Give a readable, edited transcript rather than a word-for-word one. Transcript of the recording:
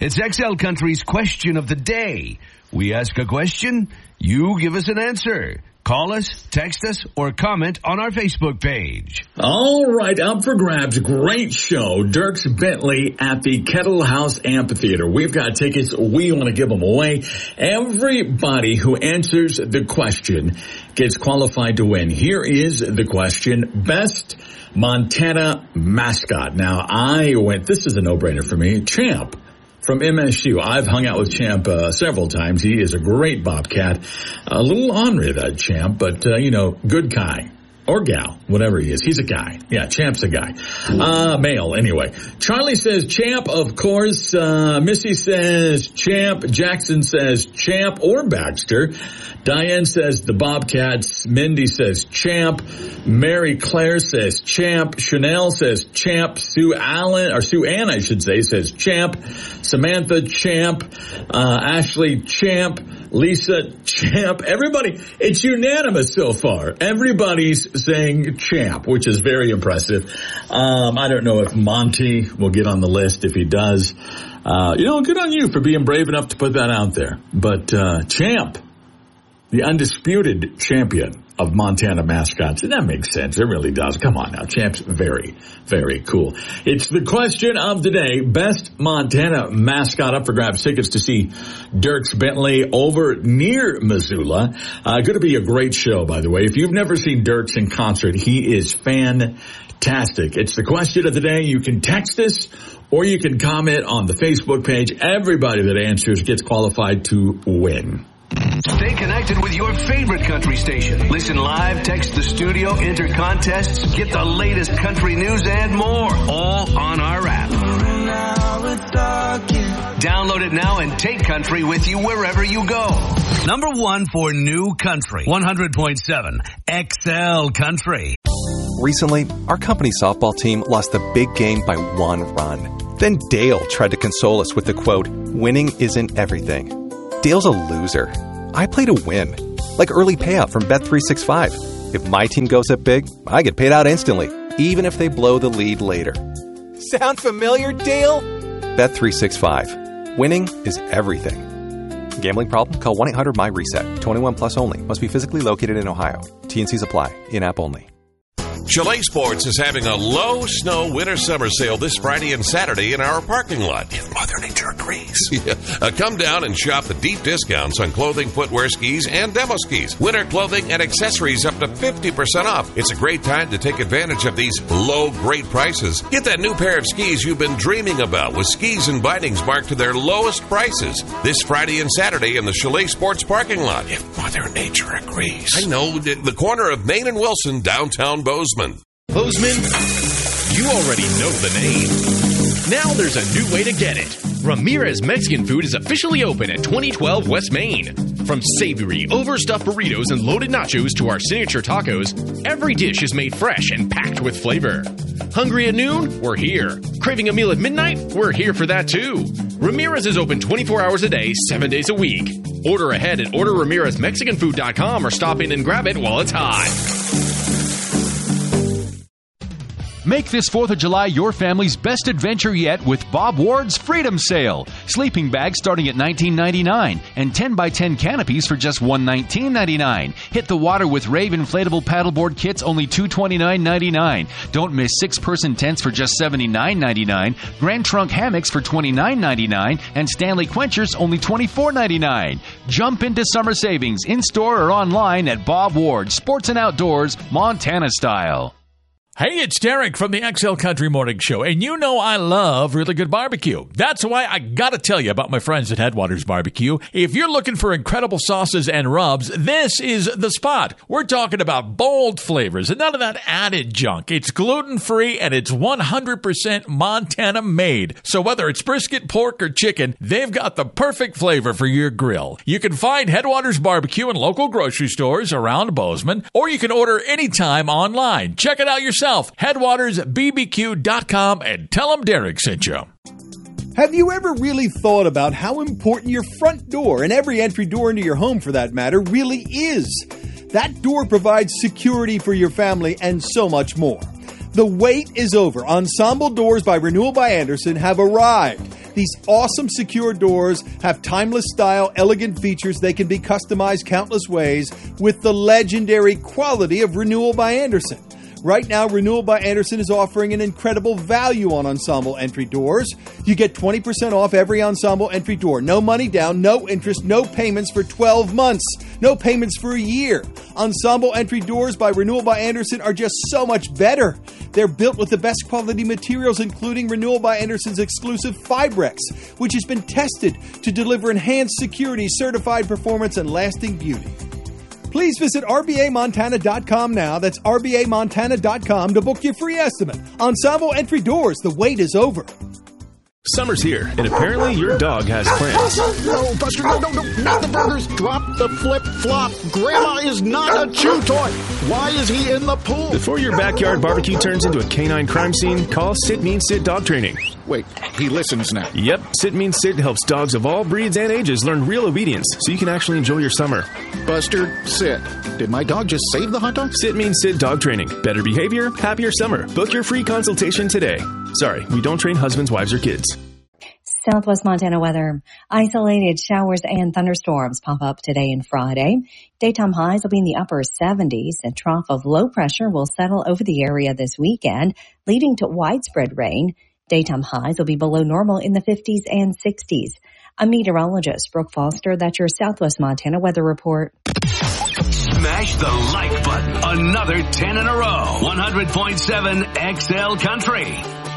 It's XL Country's Question of the Day. We ask a question, you give us an answer. Call us, text us, or comment on our Facebook page. All right, up for grabs. Great show. Dierks Bentley at the Kettle House Amphitheater. We've got tickets. We want to give them away. Everybody who answers the question gets qualified to win. Here is the question. Best Montana mascot. Now, this is a no-brainer for me. Champ from MSU. I've hung out with Champ several times. He is a great Bobcat. A little ornery, that Champ, but, good guy. Or gal, whatever he is. He's a guy. Yeah, Champ's a guy. Male, anyway. Charlie says Champ, of course. Missy says Champ. Jackson says Champ or Baxter. Diane says the Bobcats. Mindy says Champ. Mary Claire says Champ. Chanel says Champ. Sue Ann, I should say, says Champ. Samantha, Champ. Ashley, Champ. Lisa, Champ. Everybody, it's unanimous so far. Everybody's saying Champ, which is very impressive. I don't know if Monty will get on the list. If he does, good on you for being brave enough to put that out there. But Champ, the undisputed champion of Montana mascots. And that makes sense. It really does. Come on now. Champ's very, very cool. It's the question of the day. Best Montana mascot. Up for grabs. Tickets to see Dierks Bentley over near Missoula. Going to be a great show, by the way. If you've never seen Dierks in concert, he is fantastic. It's the question of the day. You can text us or you can comment on the Facebook page. Everybody that answers gets qualified to win. Stay connected with your favorite country station. Listen live, text the studio, enter contests, get the latest country news and more, all on our app. Download it now and take country with you wherever you go. Number 1 for new country, 100.7 XL Country. Recently, our company softball team lost the big game by 1 run. Then Dale tried to console us with the quote, "Winning isn't everything." Dale's a loser. I play to win. Like early payout from Bet365. If my team goes up big, I get paid out instantly, even if they blow the lead later. Sound familiar, Dale? Bet365. Winning is everything. Gambling problem? Call 1-800-MY-RESET. 21 plus only. Must be physically located in Ohio. T&Cs apply. In-app only. Chalet Sports is having a low snow winter summer sale this Friday and Saturday in our parking lot. If Mother Nature agrees. Yeah. Come down and shop the deep discounts on clothing, footwear, skis, and demo skis. Winter clothing and accessories up to 50% off. It's a great time to take advantage of these low, great prices. Get that new pair of skis you've been dreaming about with skis and bindings marked to their lowest prices. This Friday and Saturday in the Chalet Sports parking lot. If Mother Nature agrees. I know, the corner of Main and Wilson, downtown Bozeman. Bozeman, you already know the name. Now there's a new way to get it. Ramirez Mexican Food is officially open at 2012 West Main. From savory, overstuffed burritos and loaded nachos to our signature tacos, every dish is made fresh and packed with flavor. Hungry at noon? We're here. Craving a meal at midnight? We're here for that too. Ramirez is open 24 hours a day, 7 days a week. Order ahead at orderRamirezMexicanFood.com or stop in and grab it while it's hot. Make this 4th of July your family's best adventure yet with Bob Ward's Freedom Sale. Sleeping bags starting at $19.99 and 10x10 canopies for just $119.99. Hit the water with Rave inflatable paddleboard kits only $229.99. Don't miss 6-person tents for just $79.99. Grand Trunk hammocks for $29.99 and Stanley Quenchers only $24.99. Jump into summer savings in-store or online at Bob Ward Sports and Outdoors, Montana style. Hey, it's Derek from the XL Country Morning Show, and you know I love really good barbecue. That's why I gotta tell you about my friends at Headwaters Barbecue. If you're looking for incredible sauces and rubs, this is the spot. We're talking about bold flavors and none of that added junk. It's gluten-free and it's 100% Montana made. So whether it's brisket, pork, or chicken, they've got the perfect flavor for your grill. You can find Headwaters Barbecue in local grocery stores around Bozeman, or you can order anytime online. Check it out yourself. HeadwatersBBQ.com and tell them Derek sent you. Have you ever really thought about how important your front door, and every entry door into your home for that matter, really is? That door provides security for your family and so much more. The wait is over. Ensemble Doors by Renewal by Andersen have arrived. These awesome secure doors have timeless style, elegant features. They can be customized countless ways with the legendary quality of Renewal by Andersen. Right now, Renewal by Andersen is offering an incredible value on Ensemble entry doors. You get 20% off every Ensemble entry door. No money down, no interest, no payments for 12 months. No payments for a year. Ensemble entry doors by Renewal by Andersen are just so much better. They're built with the best quality materials, including Renewal by Andersen's exclusive Fibrex, which has been tested to deliver enhanced security, certified performance, and lasting beauty. Please visit RBAMontana.com now. That's RBAMontana.com to book your free estimate. Ensemble entry doors, the wait is over. Summer's here, and apparently your dog has plans. No, Buster, no, not the burgers. Drop the flip-flop. Grandma is not a chew toy. Why is he in the pool? Before your backyard barbecue turns into a canine crime scene, call Sit Means Sit Dog Training. Wait, he listens now. Yep, Sit Means Sit helps dogs of all breeds and ages learn real obedience so you can actually enjoy your summer. Buster, sit. Did my dog just save the hot dog? Sit Means Sit Dog Training. Better behavior, happier summer. Book your free consultation today. Sorry, we don't train husbands, wives, or kids. Southwest Montana weather. Isolated showers and thunderstorms pop up today and Friday. Daytime highs will be in the upper 70s. A trough of low pressure will settle over the area this weekend, leading to widespread rain. Daytime highs will be below normal in the 50s and 60s. I'm meteorologist Brooke Foster. That's your Southwest Montana weather report. Smash the like button. Another 10 in a row. 100.7 XL Country.